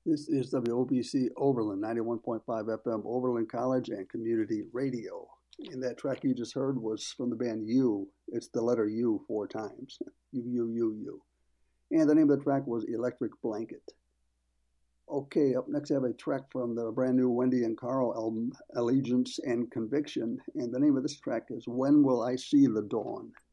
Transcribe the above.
This is WOBC Oberlin, 91.5 FM, Oberlin College and Community Radio. And that track you just heard was from the band U. It's the letter U four times. U, U, U, U. And the name of the track was Electric Blanket. Okay, up next I have a track from the brand new Wendy and Carl album, Allegiance and Conviction. And the name of this track is When Will I See the Dawn?